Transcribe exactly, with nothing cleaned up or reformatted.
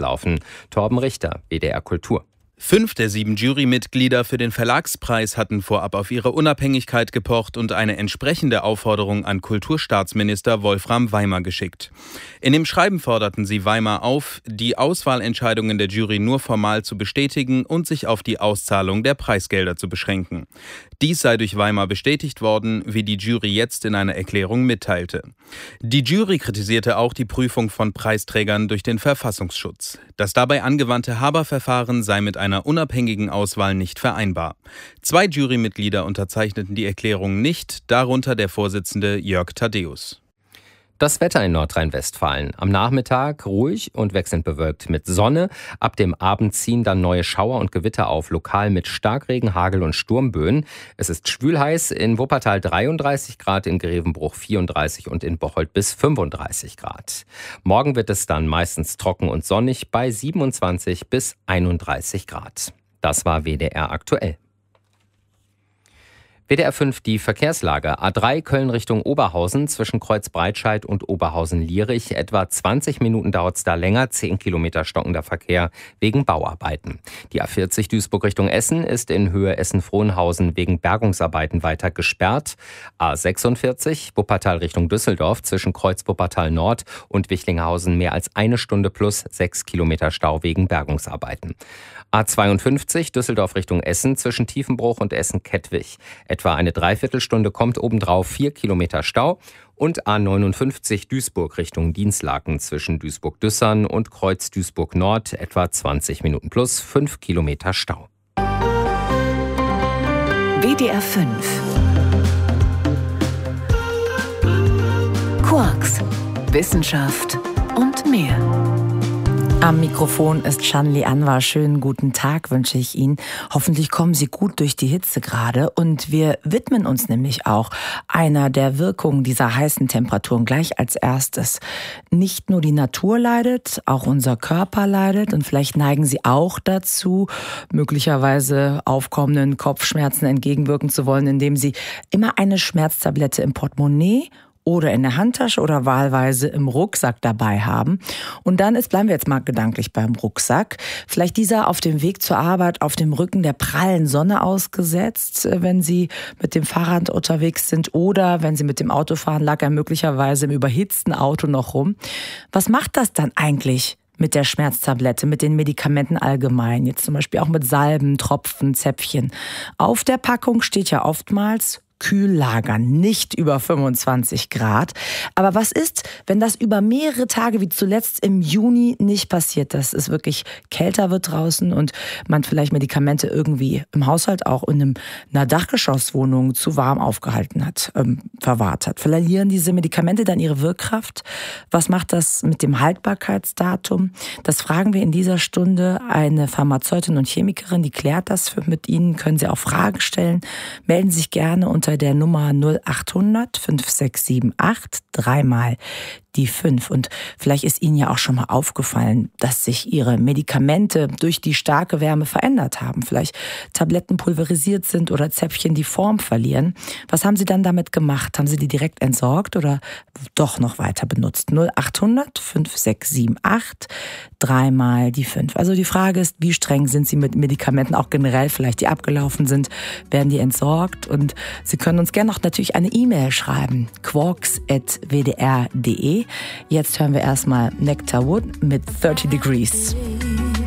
auslaufen. Torben Richter, W D R Kultur. Fünf der sieben Jurymitglieder für den Verlagspreis hatten vorab auf ihre Unabhängigkeit gepocht und eine entsprechende Aufforderung an Kulturstaatsminister Wolfram Weimar geschickt. In dem Schreiben forderten sie Weimar auf, die Auswahlentscheidungen der Jury nur formal zu bestätigen und sich auf die Auszahlung der Preisgelder zu beschränken. Dies sei durch Weimar bestätigt worden, wie die Jury jetzt in einer Erklärung mitteilte. Die Jury kritisierte auch die Prüfung von Preisträgern durch den Verfassungsschutz. Das dabei angewandte Haber-Verfahren sei mit einer unabhängigen Auswahl nicht vereinbar. Zwei Jurymitglieder unterzeichneten die Erklärung nicht, darunter der Vorsitzende Jörg Thaddeus. Das Wetter in Nordrhein-Westfalen. Am Nachmittag ruhig und wechselnd bewölkt mit Sonne. Ab dem Abend ziehen dann neue Schauer und Gewitter auf, lokal mit Starkregen, Hagel und Sturmböen. Es ist schwülheiß, in Wuppertal dreiunddreißig Grad, in Grevenbruch vierunddreißig und in Bocholt bis fünfunddreißig Grad. Morgen wird es dann meistens trocken und sonnig bei siebenundzwanzig bis einunddreißig Grad. Das war W D R aktuell. W D R fünf die Verkehrslage. A drei Köln Richtung Oberhausen zwischen Kreuzbreitscheid und Oberhausen-Lierich. Etwa zwanzig Minuten dauert es da länger. zehn Kilometer stockender Verkehr wegen Bauarbeiten. Die A vierzig Duisburg Richtung Essen ist in Höhe Essen-Frohnhausen wegen Bergungsarbeiten weiter gesperrt. A sechsundvierzig Wuppertal Richtung Düsseldorf zwischen Kreuz Wuppertal Nord und Wichlinghausen mehr als eine Stunde plus sechs Kilometer Stau wegen Bergungsarbeiten. A zweiundfünfzig Düsseldorf Richtung Essen zwischen Tiefenbruch und Essen-Kettwig. Etwa eine Dreiviertelstunde kommt obendrauf vier Kilometer Stau. Und A neunundfünfzig Duisburg Richtung Dinslaken zwischen Duisburg-Düssern und Kreuz Duisburg Nord. Etwa zwanzig Minuten plus fünf Kilometer Stau. W D R fünf Quarks, Wissenschaft und mehr. Am Mikrofon ist Shanli Anwar. Schönen guten Tag wünsche ich Ihnen. Hoffentlich kommen Sie gut durch die Hitze gerade. Und wir widmen uns nämlich auch einer der Wirkungen dieser heißen Temperaturen gleich als erstes. Nicht nur die Natur leidet, auch unser Körper leidet. Und vielleicht neigen Sie auch dazu, möglicherweise aufkommenden Kopfschmerzen entgegenwirken zu wollen, indem Sie immer eine Schmerztablette im Portemonnaie oder in der Handtasche oder wahlweise im Rucksack dabei haben. Und dann ist, bleiben wir jetzt mal gedanklich beim Rucksack, vielleicht dieser auf dem Weg zur Arbeit auf dem Rücken der prallen Sonne ausgesetzt, wenn Sie mit dem Fahrrad unterwegs sind oder wenn Sie mit dem Auto fahren, lag er möglicherweise im überhitzten Auto noch rum. Was macht das dann eigentlich mit der Schmerztablette, mit den Medikamenten allgemein? Jetzt zum Beispiel auch mit Salben, Tropfen, Zäpfchen. Auf der Packung steht ja oftmals kühl lagern, nicht über fünfundzwanzig Grad. Aber was ist, wenn das über mehrere Tage wie zuletzt im Juni nicht passiert, dass es wirklich kälter wird draußen und man vielleicht Medikamente irgendwie im Haushalt auch in einem, einer Dachgeschosswohnung zu warm aufgehalten hat, ähm, verwahrt hat? Verlieren diese Medikamente dann ihre Wirkkraft? Was macht das mit dem Haltbarkeitsdatum? Das fragen wir in dieser Stunde eine Pharmazeutin und Chemikerin, die klärt das für, mit Ihnen. Können Sie auch Fragen stellen? Melden Sie sich gerne unter der Nummer null achthundert fünf sechs sieben acht, dreimal die fünf. Und vielleicht ist Ihnen ja auch schon mal aufgefallen, dass sich Ihre Medikamente durch die starke Wärme verändert haben. Vielleicht Tabletten pulverisiert sind oder Zäpfchen die Form verlieren. Was haben Sie dann damit gemacht? Haben Sie die direkt entsorgt oder doch noch weiter benutzt? null achthundert fünf sechs sieben acht, dreimal die fünf. Also die Frage ist, wie streng sind Sie mit Medikamenten, auch generell vielleicht, die abgelaufen sind, werden die entsorgt? Und Sie können uns gerne noch natürlich eine E-Mail schreiben, quarks at w d r punkt d e. Jetzt hören wir erstmal Nectar Wood mit thirty degrees.